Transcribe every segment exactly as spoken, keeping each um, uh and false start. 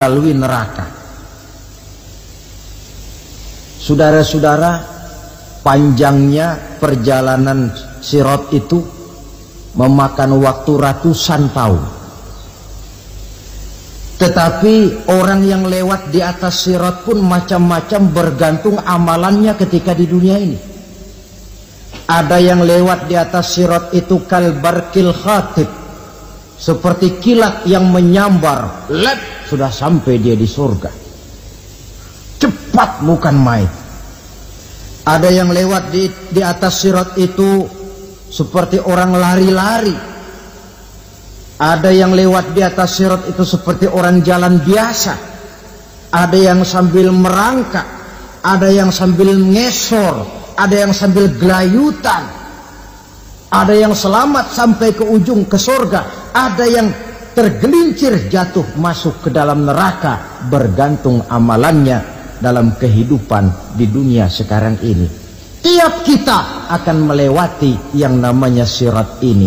melalui neraka. Saudara-saudara, panjangnya perjalanan sirat itu memakan waktu ratusan tahun. Tetapi orang yang lewat di atas sirat pun macam-macam, bergantung amalannya ketika di dunia ini. Ada yang lewat di atas sirat itu kalbarkil khatib, seperti kilat yang menyambar, lep, sudah sampai dia di surga. Cepat bukan main. Ada yang lewat di, di atas sirat itu seperti orang lari-lari. Ada yang lewat di atas sirat itu seperti orang jalan biasa. Ada yang sambil merangkak, ada yang sambil ngesor, ada yang sambil gelayutan, ada yang selamat sampai ke ujung ke surga, ada yang tergelincir jatuh masuk ke dalam neraka, bergantung amalannya dalam kehidupan di dunia sekarang ini. Tiap kita akan melewati yang namanya sirat ini.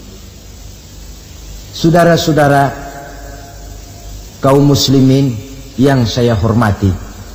Saudara-saudara kaum muslimin yang saya hormati,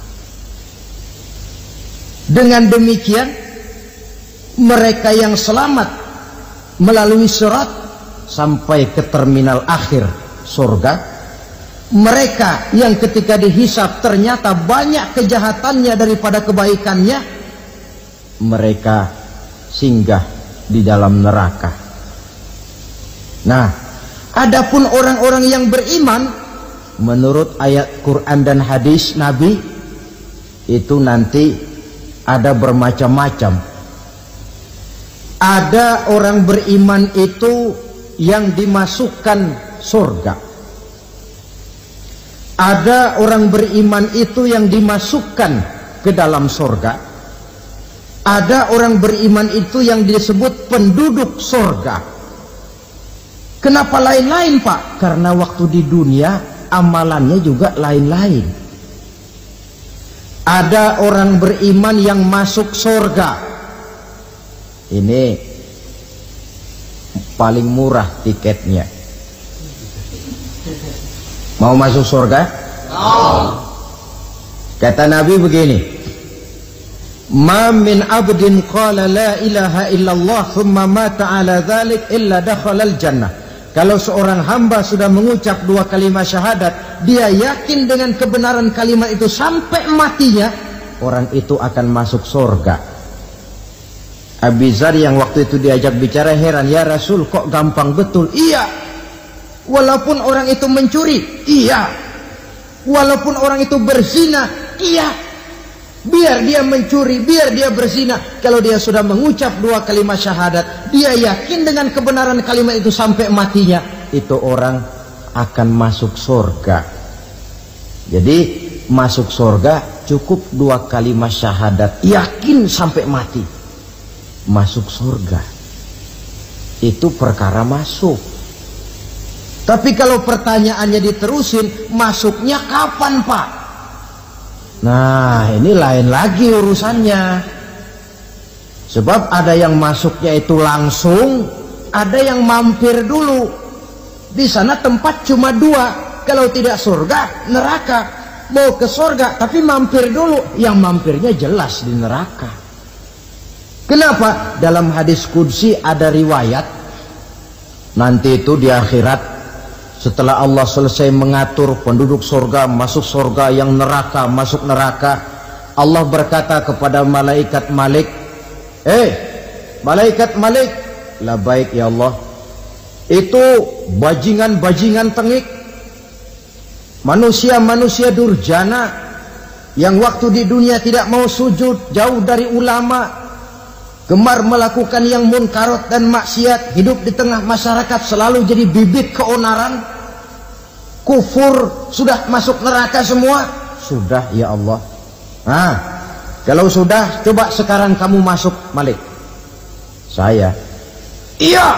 dengan demikian mereka yang selamat melalui sirat sampai ke terminal akhir surga, mereka yang ketika dihisab ternyata banyak kejahatannya daripada kebaikannya, mereka singgah di dalam neraka. Nah, adapun orang-orang yang beriman menurut ayat Quran dan hadis Nabi itu nanti ada bermacam-macam. Ada orang beriman itu yang dimasukkan surga. Ada orang beriman itu yang dimasukkan ke dalam surga. Ada orang beriman itu yang disebut penduduk surga. Kenapa lain-lain, Pak? Karena waktu di dunia amalannya juga lain-lain. Ada orang beriman yang masuk surga. Ini paling murah tiketnya. Mau masuk surga? Oh. Kata Nabi begini, ma min abdin qala la ilaha illallah thumma mata ala dhalik illa dakhala al-jannah. Kalau seorang hamba sudah mengucap dua kalimat syahadat, dia yakin dengan kebenaran kalimat itu sampai matinya, orang itu akan masuk surga. Abi Dzar yang waktu itu diajak bicara heran, ya Rasul kok gampang betul? Iya, walaupun orang itu mencuri, iya, walaupun orang itu berzina, iya, biar dia mencuri, biar dia berzina, kalau dia sudah mengucap dua kalimat syahadat, dia yakin dengan kebenaran kalimat itu sampai matinya, itu orang akan masuk surga. Jadi masuk surga cukup dua kalimat syahadat, yakin sampai mati, masuk surga. Itu perkara masuk. Tapi kalau pertanyaannya diterusin, masuknya kapan, Pak? Nah, ini lain lagi urusannya. Sebab ada yang masuknya itu langsung, ada yang mampir dulu. Di sana tempat cuma dua, kalau tidak surga, neraka. Mau ke surga tapi mampir dulu, yang mampirnya jelas di neraka. Kenapa? Dalam hadis qudsi ada riwayat, nanti itu di akhirat, setelah Allah selesai mengatur penduduk surga masuk surga, yang neraka masuk neraka, Allah berkata kepada malaikat Malik, eh malaikat Malik, labaik ya Allah, itu bajingan-bajingan tengik, manusia-manusia durjana yang waktu di dunia tidak mau sujud, jauh dari ulama, gemar melakukan yang munkarat dan maksiat, hidup di tengah masyarakat selalu jadi bibit keonaran, kufur, sudah masuk neraka semua. Sudah ya Allah. Nah, kalau sudah, coba sekarang kamu masuk, Malik. Saya, iya,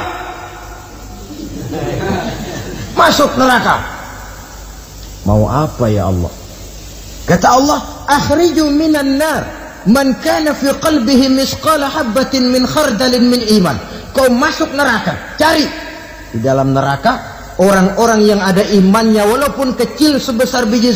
masuk neraka. Mau apa ya Allah? Kata Allah, akhriju minan nar man kana fi qalbihi misqala habatin min khardalin min iman. Kau masuk neraka, cari di dalam neraka orang-orang yang ada imannya walaupun kecil sebesar biji